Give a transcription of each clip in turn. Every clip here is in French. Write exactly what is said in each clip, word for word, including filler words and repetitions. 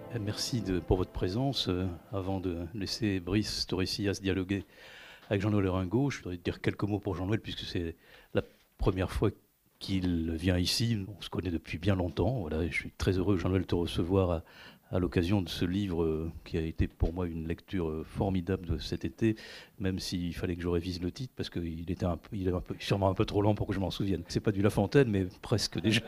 Merci de, pour votre présence. Euh, avant de laisser Brice Torrecillas dialoguer avec Jean-Noël Ringot, je voudrais dire quelques mots pour Jean-Noël, puisque c'est la première fois qu'il vient ici. On se connaît depuis bien longtemps. Voilà, et je suis très heureux, Jean-Noël, de te recevoir à, à l'occasion de ce livre euh, qui a été pour moi une lecture euh, formidable de cet été, même s'il fallait que je révise le titre, parce qu'il était un peu, il est un peu, sûrement un peu trop lent pour que je m'en souvienne. C'est pas du La Fontaine, mais presque déjà.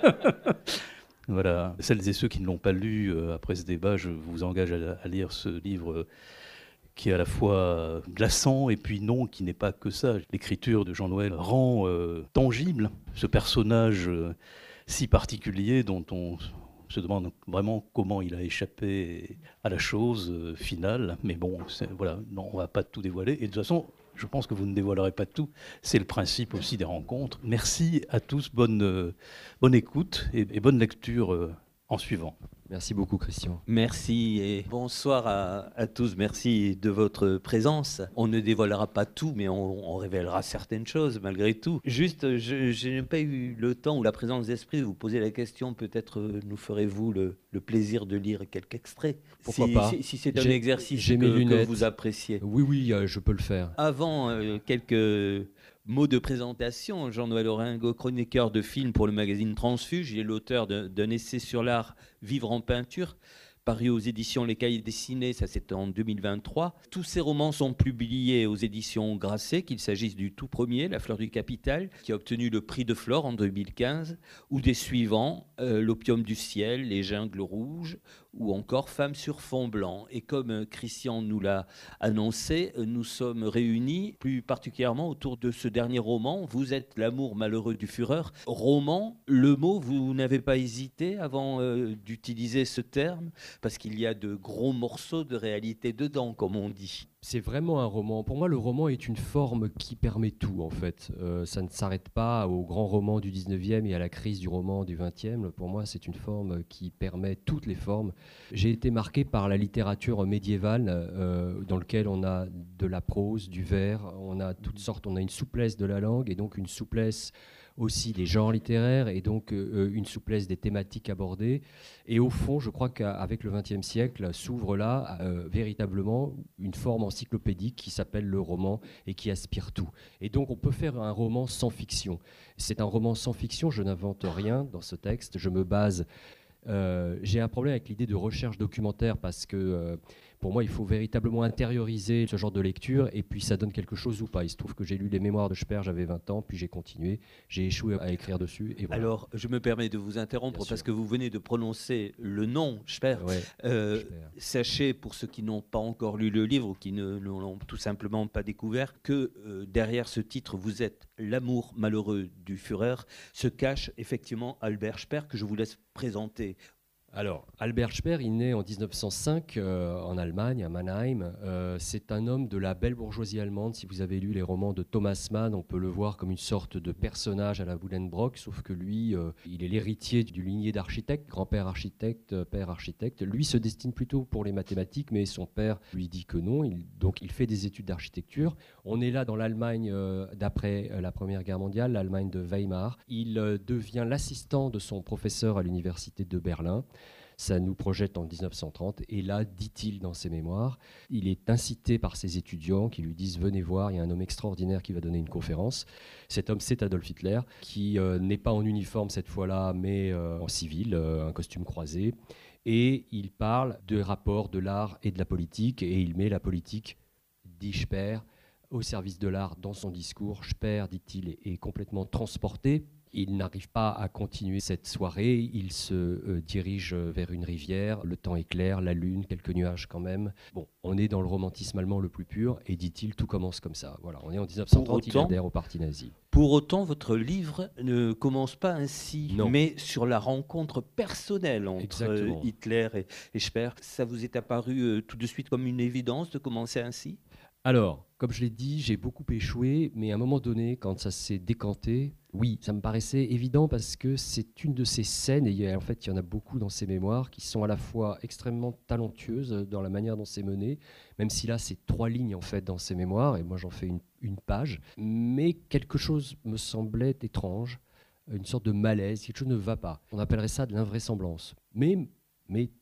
Voilà, celles et ceux qui ne l'ont pas lu, euh, après ce débat, je vous engage à, à lire ce livre euh, qui est à la fois glaçant et puis non, qui n'est pas que ça. L'écriture de Jean-Noël rend euh, tangible ce personnage euh, si particulier dont on se demande vraiment comment il a échappé à la chose euh, finale. Mais bon, voilà, non, on ne va pas tout dévoiler. Et de toute façon, je pense que vous ne dévoilerez pas tout. C'est le principe aussi des rencontres. Merci à tous. Bonne, euh, bonne écoute et, et bonne lecture euh, en suivant. Merci beaucoup, Christian. Merci et bonsoir à, à tous. Merci de votre présence. On ne dévoilera pas tout, mais on, on révélera certaines choses malgré tout. Juste, je, je n'ai pas eu le temps ou la présence d'esprit de vous poser la question. Peut-être nous ferez-vous le, le plaisir de lire quelques extraits. Pourquoi si, pas Si, si c'est un j'ai, exercice j'ai que, mes lunettes. que vous appréciez. Oui, oui, euh, je peux le faire. Avant, euh, quelques mots de présentation. Jean-Noël Ringot, chroniqueur de films pour le magazine Transfuge. Il est l'auteur de, d'un essai sur l'art Vivre en peinture, paru aux éditions Les Cahiers dessinés, ça c'était en deux mille vingt-trois. Tous ces romans sont publiés aux éditions Grasset, qu'il s'agisse du tout premier, La Fleur du Capital, qui a obtenu le prix de Flore en deux mille quinze, ou des suivants, euh, L'Opium du ciel, Les Jungles rouges, ou encore Femmes sur fond blanc. Et comme Christian nous l'a annoncé, nous sommes réunis plus particulièrement autour de ce dernier roman, Vous êtes l'amour malheureux du Führer. Roman, le mot, vous n'avez pas hésité avant euh, d'utiliser ce terme, parce qu'il y a de gros morceaux de réalité dedans, comme on dit. C'est vraiment un roman. Pour moi, le roman est une forme qui permet tout, en fait. Euh, ça ne s'arrête pas au grand roman du dix-neuvième et à la crise du roman du vingtième. Pour moi, c'est une forme qui permet toutes les formes. J'ai été marqué par la littérature médiévale, euh, dans laquelle on a de la prose, du vers, on a toutes sortes, on a une souplesse de la langue et donc une souplesse aussi des genres littéraires et donc euh, une souplesse des thématiques abordées. Et au fond, je crois qu'avec le vingtième siècle s'ouvre là euh, véritablement une forme encyclopédique qui s'appelle le roman et qui aspire tout. Et donc on peut faire un roman sans fiction. C'est un roman sans fiction, je n'invente rien dans ce texte, je me base... Euh, j'ai un problème avec l'idée de recherche documentaire parce que euh, pour moi il faut véritablement intérioriser ce genre de lecture et puis ça donne quelque chose ou pas. Il se trouve que j'ai lu les mémoires de Speer, j'avais vingt ans, puis j'ai continué, j'ai échoué à écrire dessus et voilà. Alors je me permets de vous interrompre Bien parce sûr. que vous venez de prononcer le nom Speer. Ouais, euh, Speer. Sachez, pour ceux qui n'ont pas encore lu le livre ou qui ne l'ont tout simplement pas découvert, que euh, derrière ce titre, Vous êtes l'amour malheureux du Führer, se cache effectivement Albert Speer, que je vous laisse présenter. Alors, Albert Speer, il naît en dix-neuf cent cinq euh, en Allemagne, à Mannheim. Euh, c'est un homme de la belle bourgeoisie allemande. Si vous avez lu les romans de Thomas Mann, on peut le voir comme une sorte de personnage à la Buddenbrock, sauf que lui, euh, il est l'héritier du ligné d'architecte, grand-père architecte, père architecte. Lui se destine plutôt pour les mathématiques, mais son père lui dit que non. Il, donc, il fait des études d'architecture. On est là dans l'Allemagne euh, d'après euh, la Première Guerre mondiale, l'Allemagne de Weimar. Il euh, devient l'assistant de son professeur à l'université de Berlin. Ça nous projette en dix-neuf cent trente. Et là, dit-il dans ses mémoires, il est incité par ses étudiants qui lui disent « Venez voir, il y a un homme extraordinaire qui va donner une conférence ». Cet homme, c'est Adolf Hitler, qui euh, n'est pas en uniforme cette fois-là, mais euh, en civil, euh, un costume croisé. Et il parle des rapports de l'art et de la politique. Et il met la politique, dit Speer, au service de l'art dans son discours. Speer, dit-il, est, est complètement transporté. Il n'arrive pas à continuer cette soirée, il se euh, dirige vers une rivière, le temps est clair, la lune, quelques nuages quand même. Bon, on est dans le romantisme allemand le plus pur, et dit-il, tout commence comme ça. Voilà, on est en dix-neuf cent trente, il adhère au parti nazi. Pour autant, votre livre ne commence pas ainsi, non. mais sur la rencontre personnelle entre Exactement. Hitler et, et Speer. Ça vous est apparu euh, tout de suite comme une évidence de commencer ainsi ? Alors, comme je l'ai dit, j'ai beaucoup échoué, mais à un moment donné, quand ça s'est décanté, oui, ça me paraissait évident parce que c'est une de ces scènes, et en fait, il y en a beaucoup dans ces mémoires, qui sont à la fois extrêmement talentueuses dans la manière dont c'est mené, même si là, c'est trois lignes en fait dans ces mémoires, et moi j'en fais une, une page, mais quelque chose me semblait étrange, une sorte de malaise, quelque chose ne va pas. On appellerait ça de l'invraisemblance. Mais, mais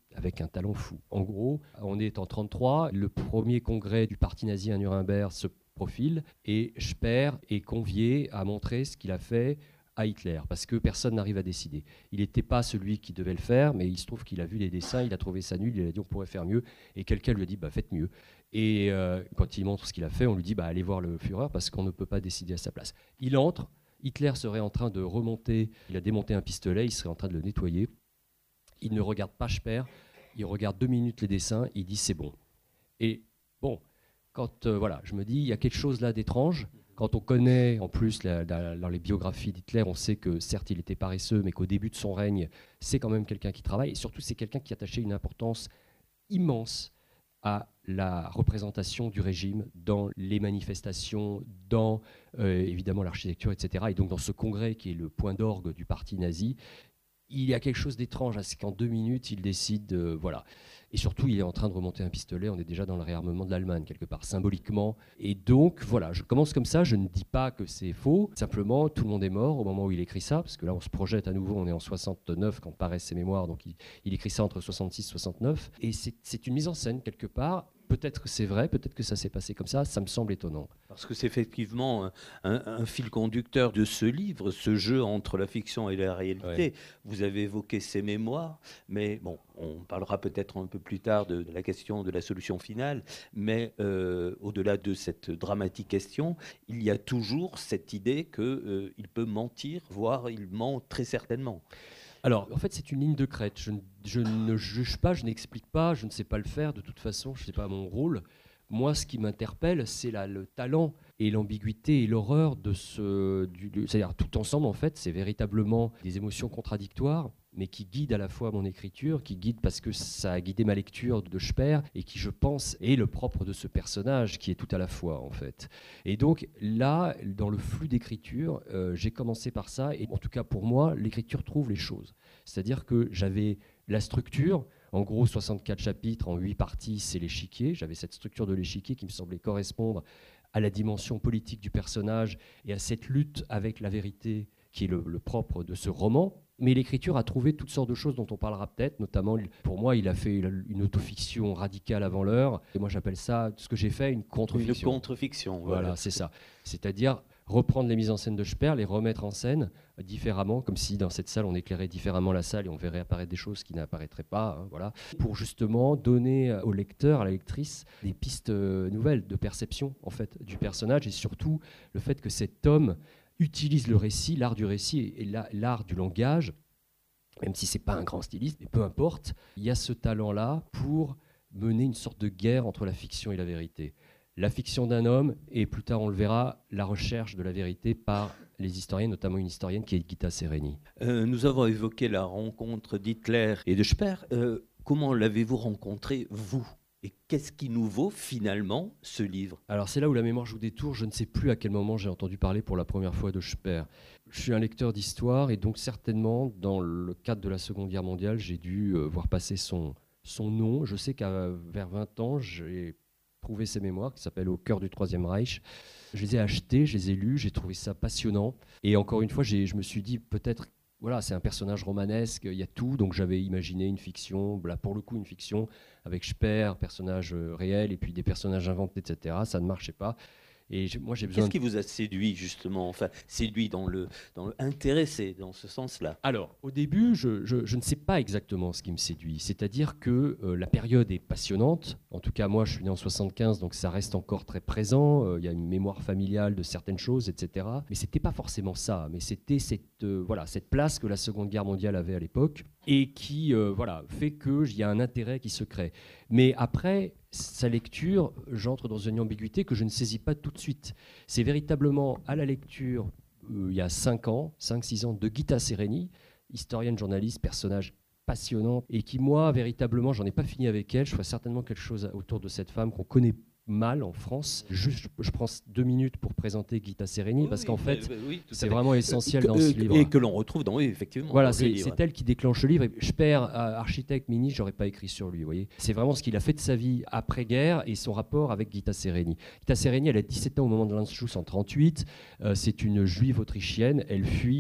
avec un talent fou. En gros, on est en trente-trois, le premier congrès du parti nazi à Nuremberg se profile et Speer est convié à montrer ce qu'il a fait à Hitler, parce que personne n'arrive à décider. Il n'était pas celui qui devait le faire, mais il se trouve qu'il a vu les dessins, il a trouvé ça nul, il a dit on pourrait faire mieux, et quelqu'un lui a dit bah, faites mieux. Et euh, quand il montre ce qu'il a fait, on lui dit bah, allez voir le Führer, parce qu'on ne peut pas décider à sa place. Il entre, Hitler serait en train de remonter, il a démonté un pistolet, il serait en train de le nettoyer. Il ne regarde pas Speer, il regarde deux minutes les dessins, il dit c'est bon. Et bon, quand euh, voilà, je me dis il y a quelque chose là d'étrange. Quand on connaît, en plus, la, la, dans les biographies d'Hitler, on sait que certes, il était paresseux, mais qu'au début de son règne, c'est quand même quelqu'un qui travaille. Et surtout, c'est quelqu'un qui attachait une importance immense à la représentation du régime dans les manifestations, dans euh, évidemment l'architecture, et cetera. Et donc, dans ce congrès qui est le point d'orgue du parti nazi, il y a quelque chose d'étrange à ce qu'en deux minutes, il décide, euh, voilà. Et surtout, il est en train de remonter un pistolet. On est déjà dans le réarmement de l'Allemagne, quelque part, symboliquement. Et donc, voilà, je commence comme ça. Je ne dis pas que c'est faux. Simplement, tout le monde est mort au moment où il écrit ça. Parce que là, on se projette à nouveau. On est en soixante-neuf quand paraissent ses mémoires. Donc, il, il écrit ça entre soixante-six et soixante-neuf. Et c'est, c'est une mise en scène, quelque part. Peut-être que c'est vrai, peut-être que ça s'est passé comme ça. Ça me semble étonnant. Parce que c'est effectivement un, un, un fil conducteur de ce livre, ce jeu entre la fiction et la réalité. Ouais. Vous avez évoqué ses mémoires, mais bon, on parlera peut-être un peu plus tard de, de la question de la solution finale. Mais euh, au-delà de cette dramatique question, il y a toujours cette idée qu'il euh, peut mentir, voire il ment très certainement. Alors, en fait, c'est une ligne de crête. Je, je ne juge pas, je n'explique pas, je ne sais pas le faire. De toute façon, je ne sais pas mon rôle. Moi, ce qui m'interpelle, c'est la, le talent et l'ambiguïté et l'horreur de ce... Du, du, c'est-à-dire, tout ensemble, en fait, c'est véritablement des émotions contradictoires, mais qui guident à la fois mon écriture, qui guident parce que ça a guidé ma lecture de Speer, et qui, je pense, est le propre de ce personnage, qui est tout à la fois, en fait. Et donc, là, dans le flux d'écriture, euh, j'ai commencé par ça, et en tout cas, pour moi, l'écriture trouve les choses. C'est-à-dire que j'avais la structure... En gros, soixante-quatre chapitres en huit parties, c'est l'échiquier. J'avais cette structure de l'échiquier qui me semblait correspondre à la dimension politique du personnage et à cette lutte avec la vérité qui est le, le propre de ce roman. Mais l'écriture a trouvé toutes sortes de choses dont on parlera peut-être, notamment, pour moi, il a fait une autofiction radicale avant l'heure. Et moi, j'appelle ça, ce que j'ai fait, une contre-fiction. Une contre-fiction, voilà. Voilà, c'est ça. C'est-à-dire reprendre les mises en scène de Speer, les remettre en scène différemment, comme si dans cette salle, on éclairait différemment la salle et on verrait apparaître des choses qui n'apparaîtraient pas, hein, voilà, pour justement donner au lecteur, à la lectrice, des pistes nouvelles de perception, en fait, du personnage, et surtout le fait que cet homme utilise le récit, l'art du récit et l'art du langage, même si c'est pas un grand styliste, mais peu importe, il y a ce talent-là pour mener une sorte de guerre entre la fiction et la vérité. La fiction d'un homme, et plus tard on le verra, la recherche de la vérité par les historiens, notamment une historienne qui est Gita Sereny. Euh, nous avons évoqué la rencontre d'Hitler et de Speer. Euh, comment l'avez-vous rencontré, vous ? Et qu'est-ce qui nous vaut finalement ce livre ? Alors c'est là où la mémoire joue des tours. Je ne sais plus à quel moment j'ai entendu parler pour la première fois de Speer. Je suis un lecteur d'histoire et donc certainement dans le cadre de la Seconde Guerre mondiale, j'ai dû euh, voir passer son, son nom. Je sais qu'à vers vingt ans, j'ai trouvé ses mémoires qui s'appellent Au cœur du Troisième Reich. Je les ai achetés, je les ai lus, j'ai trouvé ça passionnant. Et encore une fois, j'ai, je me suis dit peut-être... Voilà, c'est un personnage romanesque, il y a tout, donc j'avais imaginé une fiction, là pour le coup une fiction, avec Speer, personnage réel, et puis des personnages inventés, et cetera. Ça ne marchait pas. Et j'ai, moi, j'ai besoin. Qu'est-ce qui vous a séduit justement, enfin séduit dans le, dans le intéressé dans ce sens-là ? Alors, au début, je, je, je ne sais pas exactement ce qui me séduit. C'est-à-dire que euh, la période est passionnante. En tout cas, moi, je suis né en soixante-quinze, donc ça reste encore très présent. Il euh, y a une mémoire familiale de certaines choses, et cetera. Mais c'était pas forcément ça. Mais c'était cette euh, voilà cette place que la Seconde Guerre mondiale avait à l'époque et qui euh, voilà fait qu'il y a un intérêt qui se crée. Mais après sa lecture, j'entre dans une ambiguïté que je ne saisis pas tout de suite. C'est véritablement à la lecture, euh, il y a cinq ans, cinq six ans, de Gita Sereny, historienne, journaliste, personnage passionnant, et qui, moi, véritablement, j'en ai pas fini avec elle, je ferai certainement quelque chose autour de cette femme qu'on connaît mal en France. Juste, je, je prends deux minutes pour présenter Gita Sereny, oui, parce qu'en fait, bah, oui, c'est vraiment essentiel que, dans ce livre. Et que l'on retrouve dans, oui, effectivement. Voilà, c'est, c'est elle qui déclenche le livre. Et Speer, architecte, ministre, j'aurais pas écrit sur lui, vous voyez. C'est vraiment ce qu'il a fait de sa vie après-guerre et son rapport avec Gita Sereny. Gita Sereny, elle a dix-sept ans au moment de l'Anschluss en trente-huit. Euh, c'est une juive autrichienne. Elle fuit.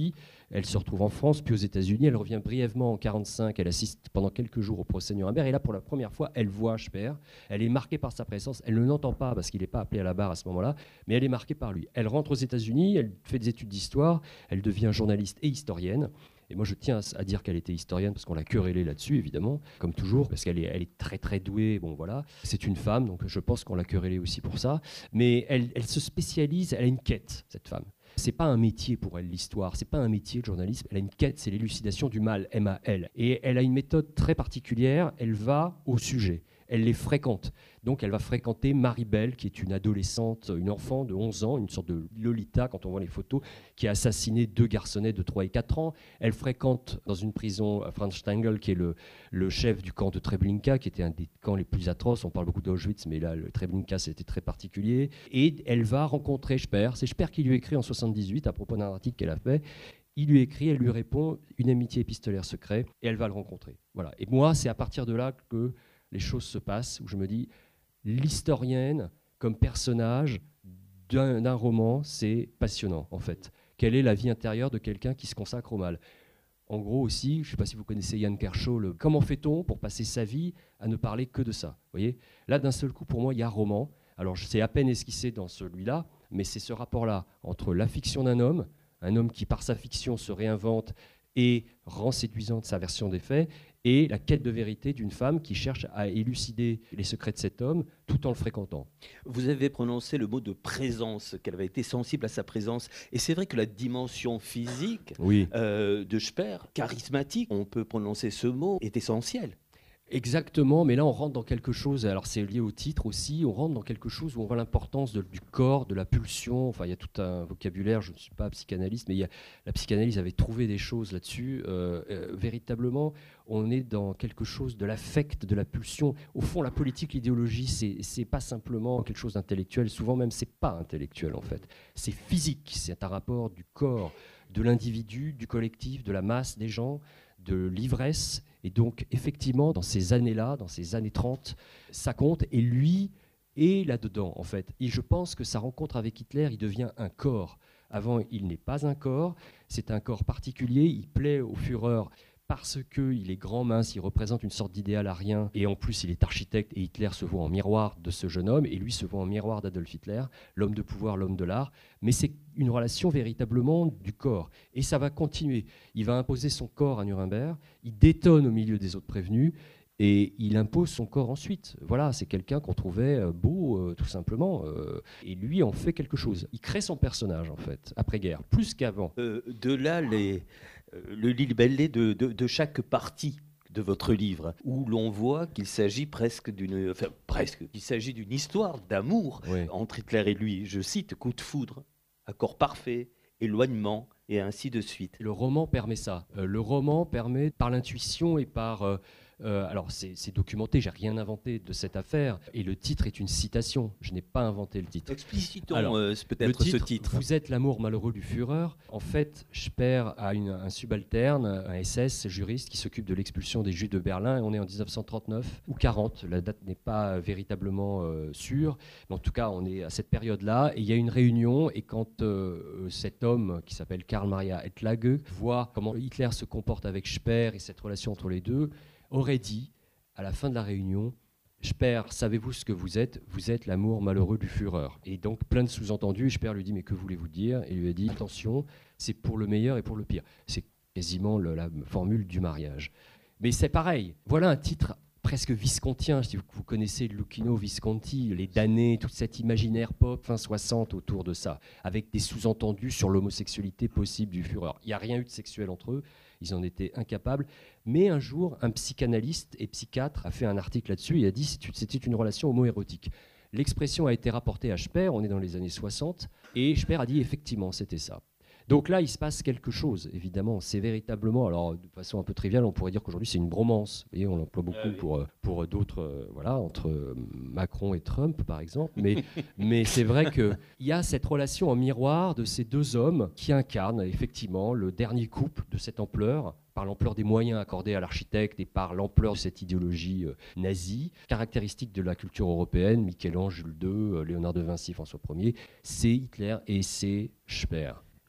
Elle se retrouve en France, puis aux États-Unis. Elle revient brièvement en mille neuf cent quarante-cinq. Elle assiste pendant quelques jours au procès Nuremberg. Et là, pour la première fois, elle voit Speer. Elle est marquée par sa présence. Elle ne l'entend pas parce qu'il n'est pas appelé à la barre à ce moment-là, mais elle est marquée par lui. Elle rentre aux États-Unis. Elle fait des études d'histoire. Elle devient journaliste et historienne. Et moi, je tiens à dire qu'elle était historienne parce qu'on l'a querellée là-dessus, évidemment, comme toujours, parce qu'elle est, elle est très, très douée. Bon, voilà. C'est une femme, donc je pense qu'on l'a querellée aussi pour ça. Mais elle, elle se spécialise, elle a une quête, cette femme. C'est pas un métier pour elle, l'histoire. C'est pas un métier, le journalisme. Elle a une quête, c'est l'élucidation du mal, M A L. Et elle a une méthode très particulière. Elle va au sujet. Elle les fréquente. Donc elle va fréquenter Marie-Belle, qui est une adolescente, une enfant de onze ans, une sorte de Lolita, quand on voit les photos, qui a assassiné deux garçonnets de trois et quatre ans. Elle fréquente dans une prison Franz Stangl, qui est le, le chef du camp de Treblinka, qui était un des camps les plus atroces. On parle beaucoup d'Auschwitz, mais là, le Treblinka, c'était très particulier. Et elle va rencontrer Speer. C'est Speer qui lui écrit en soixante-dix-huit, à propos d'un article qu'elle a fait. Il lui écrit, elle lui répond, une amitié épistolaire secrète, et elle va le rencontrer. Voilà. Et moi, c'est à partir de là que les choses se passent, où je me dis, l'historienne comme personnage d'un, d'un roman, c'est passionnant, en fait. Quelle est la vie intérieure de quelqu'un qui se consacre au mal ? En gros aussi, je ne sais pas si vous connaissez Yann Kershaw, le, comment fait-on pour passer sa vie à ne parler que de ça ? Vous voyez ? Là, d'un seul coup, pour moi, il y a roman. Alors, je sais à peine esquissé dans celui-là, mais c'est ce rapport-là entre la fiction d'un homme, un homme qui, par sa fiction, se réinvente et rend séduisante sa version des faits, et la quête de vérité d'une femme qui cherche à élucider les secrets de cet homme tout en le fréquentant. Vous avez prononcé le mot de présence, qu'elle avait été sensible à sa présence. Et c'est vrai que la dimension physique oui. euh, de Speer, charismatique, on peut prononcer ce mot, est essentielle. Exactement, mais là on rentre dans quelque chose, alors c'est lié au titre aussi, on rentre dans quelque chose où on voit l'importance de, du corps, de la pulsion, enfin il y a tout un vocabulaire, je ne suis pas psychanalyste, mais il y a, la psychanalyse avait trouvé des choses là-dessus, euh, euh, véritablement on est dans quelque chose de l'affect, de la pulsion. Au fond la politique, l'idéologie, c'est, c'est pas simplement quelque chose d'intellectuel, souvent même c'est pas intellectuel en fait, c'est physique, c'est un rapport du corps, de l'individu, du collectif, de la masse des gens, de l'ivresse. Et donc, effectivement, dans ces années-là, dans ces années trente, ça compte. Et lui est là-dedans, en fait. Et je pense que sa rencontre avec Hitler, il devient un corps. Avant, il n'est pas un corps. C'est un corps particulier. Il plaît au Führer parce qu'il est grand, mince, il représente une sorte d'idéal arien. Et en plus, il est architecte. Et Hitler se voit en miroir de ce jeune homme. Et lui se voit en miroir d'Adolf Hitler, l'homme de pouvoir, l'homme de l'art. Mais c'est une relation véritablement du corps. Et ça va continuer. Il va imposer son corps à Nuremberg. Il détonne au milieu des autres prévenus. Et il impose son corps ensuite. Voilà, c'est quelqu'un qu'on trouvait beau, euh, tout simplement. Euh, et lui en fait quelque chose. Il crée son personnage, en fait, après-guerre, plus qu'avant. Euh, de là, les, euh, le libellé de, de, de chaque partie de votre livre, où l'on voit qu'il s'agit presque d'une, enfin presque, qu'il s'agit d'une histoire d'amour oui. entre Hitler et lui. Je cite, coup de foudre, accord parfait, éloignement, et ainsi de suite. Le roman permet ça. Euh, le roman permet, par l'intuition et par... Euh, Euh, alors c'est, c'est documenté, j'ai rien inventé de cette affaire, et le titre est une citation. Je n'ai pas inventé le titre. Explicitons alors, euh, peut-être titre, ce titre. Vous êtes l'amour malheureux du Führer. En fait, Speer a une, un subalterne, un S S juriste qui s'occupe de l'expulsion des Juifs de Berlin. Et on est en dix-neuf cent trente-neuf ou quarante. La date n'est pas véritablement euh, sûre, mais en tout cas, on est à cette période-là. Et il y a une réunion, et quand euh, cet homme qui s'appelle Karl Maria Ettlage voit comment Hitler se comporte avec Speer et cette relation entre les deux, aurait dit, à la fin de la réunion, « Speer, savez-vous ce que vous êtes ? Vous êtes l'amour malheureux du Führer. » Et donc, plein de sous-entendus. Speer lui dit « Mais que voulez-vous dire ?» Et il lui a dit « Attention, c'est pour le meilleur et pour le pire. » C'est quasiment le, la formule du mariage. Mais c'est pareil. Voilà un titre presque viscontien. Si vous, vous connaissez Luchino Visconti, les damnés, tout cet imaginaire pop fin soixante autour de ça, avec des sous-entendus sur l'homosexualité possible du Führer. Il n'y a rien eu de sexuel entre eux. Ils en étaient incapables. Mais un jour, un psychanalyste et psychiatre a fait un article là-dessus et a dit que c'était une relation homoérotique. L'expression a été rapportée à Speer, on est dans les années soixante, et Speer a dit effectivement, c'était ça. Donc là, il se passe quelque chose, évidemment. C'est véritablement, alors de façon un peu triviale, on pourrait dire qu'aujourd'hui c'est une bromance. Vous voyez, on l'emploie beaucoup ah oui. pour, pour d'autres, euh, voilà, entre Macron et Trump, par exemple. Mais, mais c'est vrai qu'il y a cette relation en miroir de ces deux hommes qui incarnent effectivement le dernier couple de cette ampleur, par l'ampleur des moyens accordés à l'architecte et par l'ampleur de cette idéologie euh, nazie, caractéristique de la culture européenne, Michel-Ange, Jules deux, euh, Léonard de Vinci, François Ier, c'est Hitler et c'est Speer.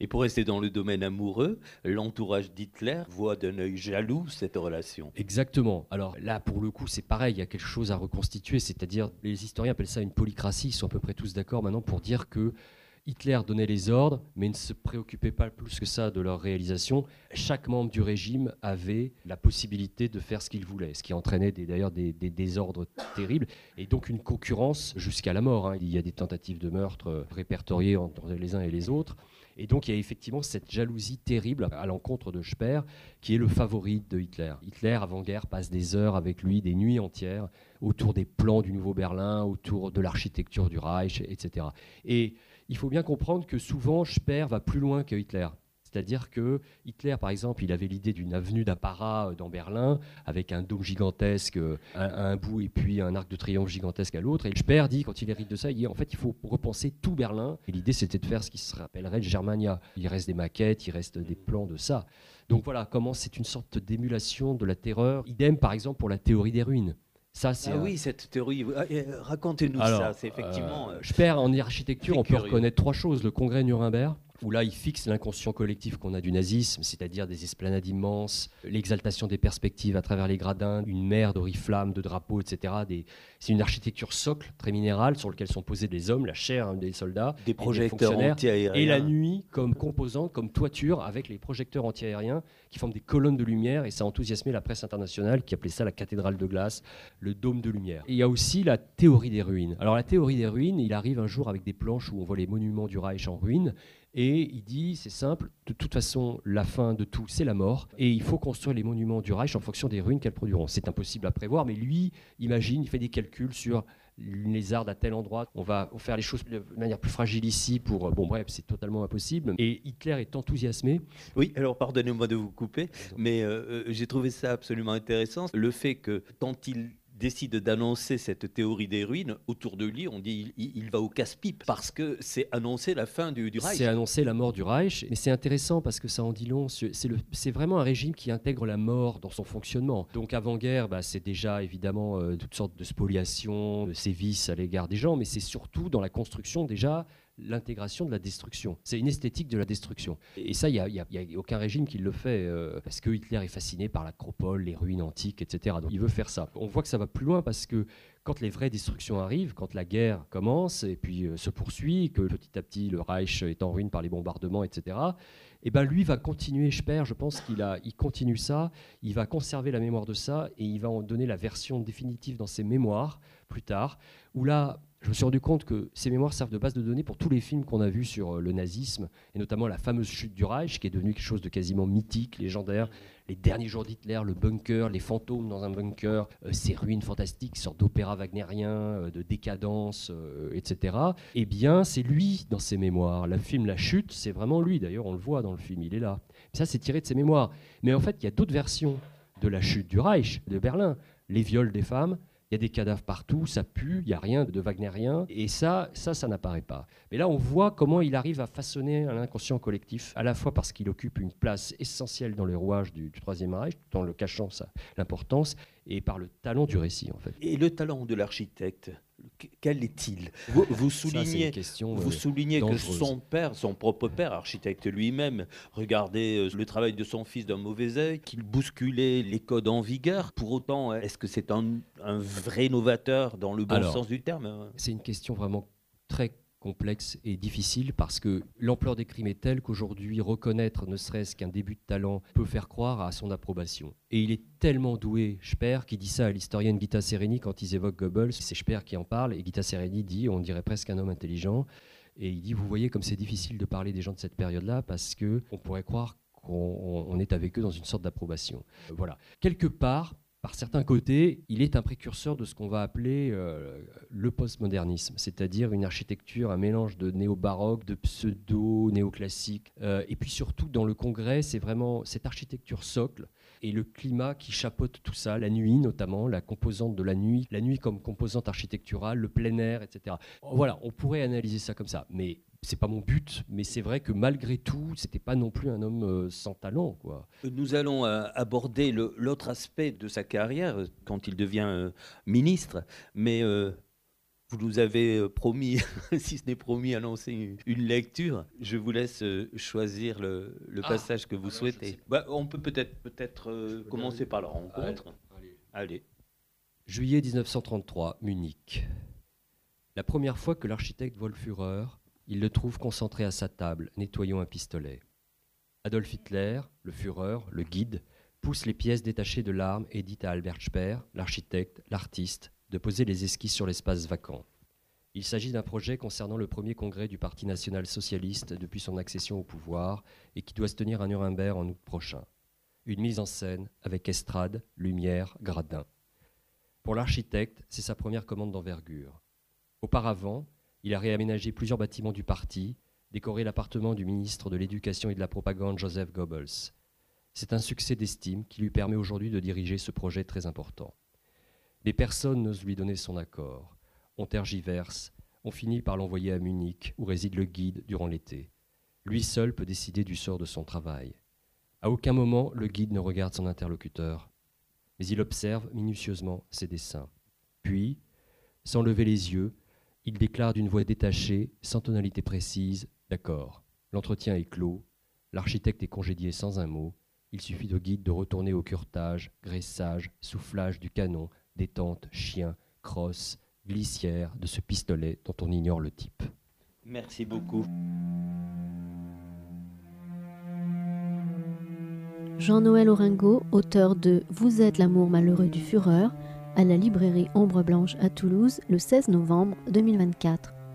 Et pour rester dans le domaine amoureux, l'entourage d'Hitler voit d'un œil jaloux cette relation. Exactement. Alors là, pour le coup, c'est pareil, il y a quelque chose à reconstituer, c'est-à-dire, les historiens appellent ça une polycratie, ils sont à peu près tous d'accord maintenant pour dire que Hitler donnait les ordres, mais ne se préoccupait pas plus que ça de leur réalisation. Chaque membre du régime avait la possibilité de faire ce qu'il voulait, ce qui entraînait des, d'ailleurs des, des désordres terribles, et donc une concurrence jusqu'à la mort. Hein. Il y a des tentatives de meurtre répertoriées entre les uns et les autres. Et donc il y a effectivement cette jalousie terrible à l'encontre de Speer, qui est le favori de Hitler. Hitler, avant-guerre, passe des heures avec lui, des nuits entières, autour des plans du Nouveau Berlin, autour de l'architecture du Reich, et cetera. Et il faut bien comprendre que souvent, Speer va plus loin que Hitler. C'est-à-dire que Hitler, par exemple, il avait l'idée d'une avenue d'apparat dans Berlin, avec un dôme gigantesque à un bout et puis un arc de triomphe gigantesque à l'autre. Et Speer dit, quand il hérite de ça, il dit en fait, il faut repenser tout Berlin. Et l'idée, c'était de faire ce qui se rappellerait le Germania. Il reste des maquettes, il reste des plans de ça. Donc voilà, comment c'est une sorte d'émulation de la terreur. Idem, par exemple, pour la théorie des ruines. Ça, c'est ah un... oui, cette théorie, racontez-nous Alors, ça, c'est effectivement... Euh, Speer, en architecture, on peut curieux. reconnaître trois choses. Le congrès Nuremberg, où là, il fixe l'inconscient collectif qu'on a du nazisme, c'est-à-dire des esplanades immenses, l'exaltation des perspectives à travers les gradins, une mer d'oriflammes, de drapeaux, et cetera. Des... C'est une architecture socle, très minérale, sur laquelle sont posés des hommes, la chair hein, des soldats, des projecteurs des anti-aériens. Et la nuit, comme composante, comme toiture, avec les projecteurs anti-aériens qui forment des colonnes de lumière, et ça a enthousiasmé la presse internationale, qui appelait ça la cathédrale de glace, le dôme de lumière. Et il y a aussi la théorie des ruines. Alors la théorie des ruines, il arrive un jour avec des planches où on voit les monuments du Reich en ruines, et il dit, c'est simple, de toute façon, la fin de tout, c'est la mort, et il faut construire les monuments du Reich en fonction des ruines qu'elles produiront. C'est impossible à prévoir, mais lui, imagine, il fait des calculs sur une lézarde à tel endroit, on va faire les choses de manière plus fragile ici, pour... Bon bref, c'est totalement impossible. Et Hitler est enthousiasmé. Oui, alors pardonnez-moi de vous couper, mais euh, j'ai trouvé ça absolument intéressant, le fait que quand il décide d'annoncer cette théorie des ruines, autour de lui, on dit il, il va au casse-pipe, parce que c'est annoncer la fin du, du Reich. C'est annoncer la mort du Reich, mais c'est intéressant parce que ça en dit long. C'est, le, c'est vraiment un régime qui intègre la mort dans son fonctionnement. Donc avant-guerre, bah, c'est déjà évidemment euh, toutes sortes de spoliations, de sévices à l'égard des gens, mais c'est surtout dans la construction déjà l'intégration de la destruction. C'est une esthétique de la destruction. Et ça, il n'y a, y a, y a aucun régime qui le fait, euh, parce que Hitler est fasciné par l'acropole, les ruines antiques, et cetera. Donc il veut faire ça. On voit que ça va plus loin parce que quand les vraies destructions arrivent, quand la guerre commence et puis euh, se poursuit, que petit à petit le Reich est en ruine par les bombardements, et cetera, et ben lui va continuer, Speer, je pense qu'il a, il continue ça, il va conserver la mémoire de ça et il va en donner la version définitive dans ses mémoires plus tard, où là, je me suis rendu compte que ces mémoires servent de base de données pour tous les films qu'on a vus sur le nazisme, et notamment la fameuse chute du Reich, qui est devenue quelque chose de quasiment mythique, légendaire. Les derniers jours d'Hitler, le bunker, les fantômes dans un bunker, euh, ces ruines fantastiques, sorte d'opéra wagnérien, euh, de décadence, euh, et cetera. Eh bien, c'est lui dans ses mémoires. Le film La Chute, c'est vraiment lui. D'ailleurs, on le voit dans le film, il est là. Ça, c'est tiré de ses mémoires. Mais en fait, il y a d'autres versions de la chute du Reich, de Berlin. Les viols des femmes. Il y a des cadavres partout, ça pue, il n'y a rien de wagnérien. Et ça, ça, ça n'apparaît pas. Mais là, on voit comment il arrive à façonner un inconscient collectif, à la fois parce qu'il occupe une place essentielle dans les rouages du, du Troisième Reich, tout en le cachant sa, l'importance, et par le talent du récit, en fait. Et le talent de l'architecte, quel est-il ? Vous, vous soulignez, ça, question, vous euh, soulignez que dangereuse. son père, son propre père, architecte lui-même, regardait le travail de son fils d'un mauvais œil, qu'il bousculait les codes en vigueur. Pour autant, est-ce que c'est un, un vrai novateur dans le bon Alors, sens du terme ? C'est une question vraiment très complexe et difficile parce que l'ampleur des crimes est telle qu'aujourd'hui, reconnaître ne serait-ce qu'un début de talent peut faire croire à son approbation. Et il est tellement doué, Speer, qui dit ça à l'historienne Gita Sereni quand ils évoquent Goebbels. C'est Speer qui en parle et Gita Sereni dit, on dirait presque un homme intelligent. Et il dit, vous voyez comme c'est difficile de parler des gens de cette période-là parce qu'on pourrait croire qu'on on est avec eux dans une sorte d'approbation. Voilà. Quelque part, par certains côtés, il est un précurseur de ce qu'on va appeler euh, le postmodernisme, c'est-à-dire une architecture, un mélange de néo-baroque, de pseudo-néoclassique. Euh, et puis surtout, dans le Congrès, c'est vraiment cette architecture socle et le climat qui chapeaute tout ça, la nuit notamment, la composante de la nuit, la nuit comme composante architecturale, le plein air, et cetera. Voilà, on pourrait analyser ça comme ça, mais c'est pas mon but, mais c'est vrai que malgré tout, c'était pas non plus un homme euh, sans talent, quoi. Nous allons euh, aborder le, l'autre aspect de sa carrière, euh, quand il devient euh, ministre, mais euh, Vous nous avez promis, si ce n'est promis, annoncer une lecture. Je vous laisse choisir le, le passage ah, que vous souhaitez. Bah, on peut peut-être peut-être euh, commencer par la rencontre. Allez. Allez. Juillet dix-neuf cent trente-trois, Munich. La première fois que l'architecte voit le Führer, il le trouve concentré à sa table, nettoyant un pistolet. Adolf Hitler, le Führer, le guide, pousse les pièces détachées de l'arme et dit à Albert Speer, l'architecte, l'artiste, de poser les esquisses sur l'espace vacant. Il s'agit d'un projet concernant le premier congrès du Parti national-socialiste depuis son accession au pouvoir et qui doit se tenir à Nuremberg en août prochain. Une mise en scène avec estrade, lumière, gradins. Pour l'architecte, c'est sa première commande d'envergure. Auparavant, il a réaménagé plusieurs bâtiments du parti, décoré l'appartement du ministre de l'Éducation et de la Propagande Joseph Goebbels. C'est un succès d'estime qui lui permet aujourd'hui de diriger ce projet très important. Mais personne n'ose lui donner son accord. On tergiverse, on finit par l'envoyer à Munich, où réside le guide durant l'été. Lui seul peut décider du sort de son travail. À aucun moment, le guide ne regarde son interlocuteur, mais il observe minutieusement ses dessins. Puis, sans lever les yeux, il déclare d'une voix détachée, sans tonalité précise, « D'accord, l'entretien est clos, l'architecte est congédié sans un mot, il suffit au guide de retourner au curetage, graissage, soufflage du canon, détente, chien, crosse, glissière de ce pistolet dont on ignore le type. » Merci beaucoup. Jean-Noël Oringot, auteur de « Vous êtes l'amour malheureux du Führer », à la librairie Ombre Blanche à Toulouse le seize novembre deux mille vingt-quatre.